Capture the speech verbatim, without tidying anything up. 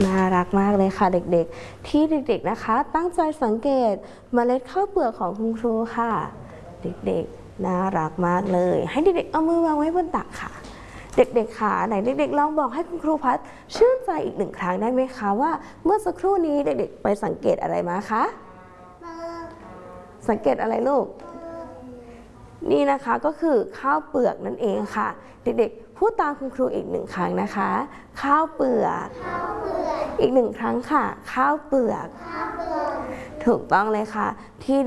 น่ารักมากเลยค่ะเด็กๆที่เด็กๆนะคะตั้งใจสังเกตเมล็ดข้าวเปลือกของคุณครูค่ะเด็กๆน่ารักมากเลยให้เด็กๆเอามือวางไว้บนตักค่ะเด็กๆค่ะไหนเด็กๆลองบอกให้คุณครูพัดชื่นใจอีกหนึ่งครั้งได้ไหมคะว่าเมื่อสักครู่นี้เด็กๆไปสังเกตอะไรมาคะสังเกตอะไรลูกนี่นะคะก็คือข้าวเปลือกนั่นเองค่ะเด็กๆพูดตามคุณครูอีกหนึ่งครั้งนะคะข้าวเปลือกอีกหนึ่งครั้งค่ะข้าวเปลือกถูกต้องเลยค่ะที่